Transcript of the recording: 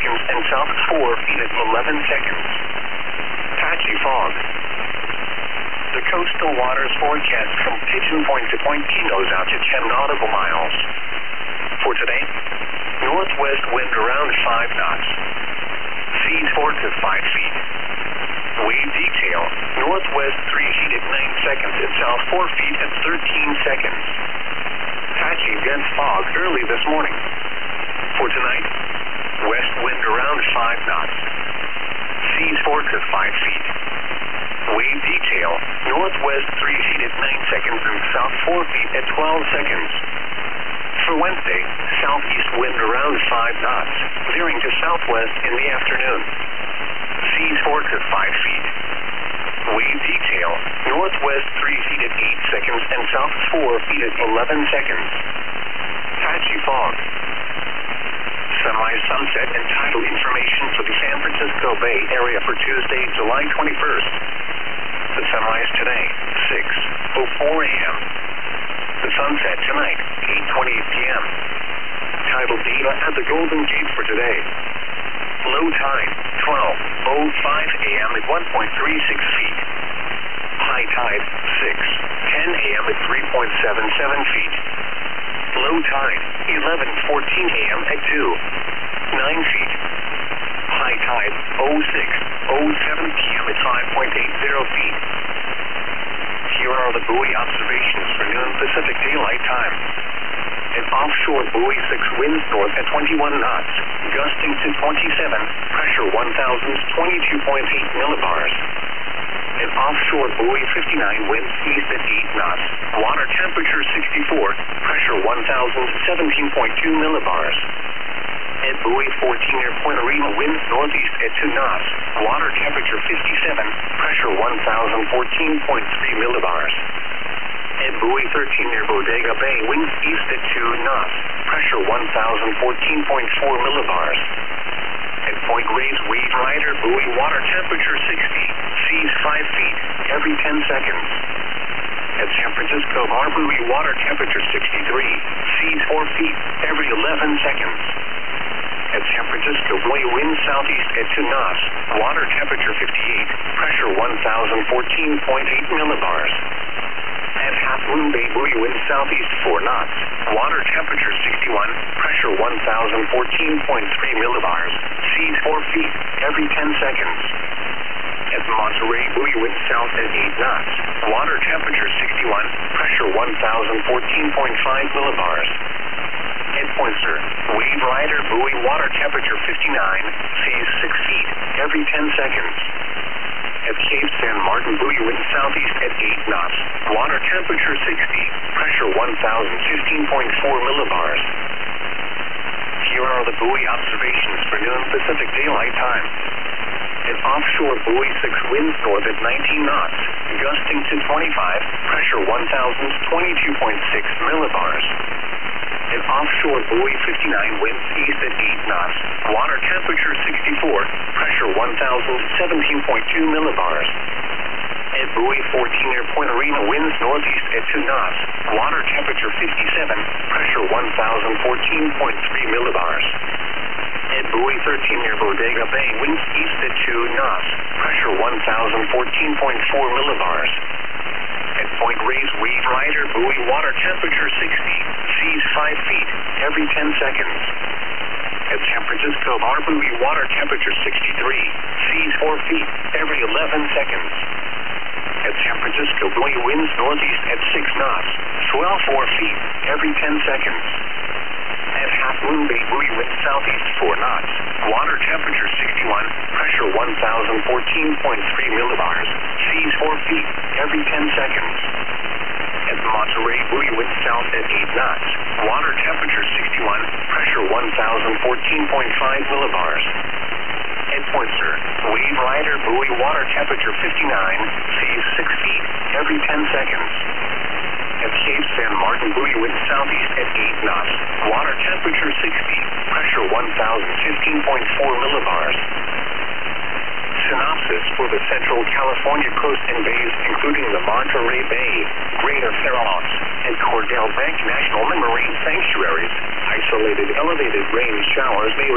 seconds and south 4 feet at 11 seconds. Patchy fog. The coastal waters forecast from Pigeon Point to Point Pinos out to 10 nautical miles. For today, northwest wind around 5 knots. Seas 4 to 5 feet. Wave detail, northwest 3 feet at 9 seconds and south 4 feet at 13 seconds. Patchy dense fog early this morning. For tonight, west wind around 5 knots. Seas 4 to 5 feet. Wave detail, northwest 3 feet at 9 seconds and south 4 feet at 12 seconds. For Wednesday, southeast wind around 5 knots, veering to southwest in the afternoon. Seas 4 to 5 feet. Wave detail, northwest 3 feet at 8 seconds and south 4 feet at 11 seconds. Patchy fog. Sunrise, sunset, and tidal information for the San Francisco Bay Area for Tuesday, July 21st. The sunrise today, 6:04 a.m. The sunset tonight, 8:28 p.m. Tidal data at the Golden Gate for today. Low tide, 12:05 a.m. at 1.36 feet. High tide, 6:10 a.m. at 3.77 feet. Low tide, 11:14 a.m. at 2.9 feet. High tide, 06:07 p.m. at 5.80 feet. Here are the buoy observations for noon Pacific Daylight Time. An offshore buoy 6 winds north at 21 knots, gusting to 27, pressure 1,022.8 millibars. An offshore buoy 59 winds east at 8 knots, water temperature 64, pressure 1,017.2 millibars. At buoy 14 near Point Arena winds northeast at 2 knots, water temperature 57, pressure 1,014.3 millibars. At buoy 13 near Bodega Bay winds east at 2 knots, pressure 1,014.4 millibars. At Point Reyes Wave Rider buoy water temperature 60, seas 5 feet every 10 seconds. At San Francisco Bar buoy water temperature 63, seas 4 feet every 11 seconds. At San Francisco buoy wind southeast at 2 knots, water temperature 58, pressure 1,014.8 millibars. At Half Moon Bay buoy wind southeast 4 knots, water temperature 61, pressure 1,014.3 millibars, seas 4 feet every 10 seconds. At Monterey buoy wind south at 8 knots, water temperature 61, pressure 1,014.5 millibars. At Poinsett, Wave Rider buoy water temperature 59, seas 6 feet every 10 seconds. At Cape San Martin buoy wind southeast at 8 knots, water temperature 60, pressure 1,015.4 millibars. Here are the buoy observations for noon Pacific Daylight Time. An offshore buoy 6 winds north at 19 knots, gusting to 25, pressure 1,022.6 millibars. An offshore buoy 59 winds east at 8 knots, water temperature 64, pressure 1,017.2 millibars. At buoy 14 near Point Arena winds northeast at 2 knots, water temperature 57, pressure 1,014.3 millibars. At buoy 13 near Bodega Bay winds east at 2 knots, pressure 1,014.4 millibars. At Point Reyes Wave Rider buoy water temperature 60, seas 5 feet every 10 seconds. At San Francisco Bar buoy water temperature 63, seas 4 feet every 11 seconds. At San Francisco buoy winds northeast at 6 knots, swell 4 feet every 10 seconds. At Half Moon Bay buoy wind southeast 4 knots, water temperature 61, pressure 1,014.3 millibars, seas 4 feet every 10 seconds. At Monterey buoy wind south at 8 knots, water temperature 61, pressure 1,014.5 millibars. At Poinsett, Wave Rider buoy water temperature 59, seas 6 feet every 10 seconds. At Cape San Martin buoy wind southeast at 8 knots, water temperature 60, pressure 1,015.4 millibars. Synopsis for the Central California coast and bays, including the Monterey Bay, Greater Fairmont, and Cordell Bank National Marine Sanctuaries. Isolated elevated rain showers may